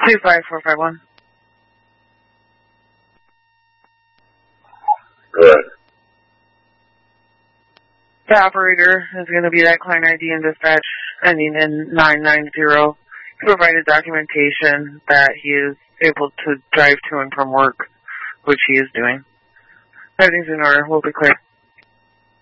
25451. Right. The operator is going to be that client ID in dispatch ending in 990. He provided documentation that he is able to drive to and from work, which he is doing. Everything's in order. We'll be clear.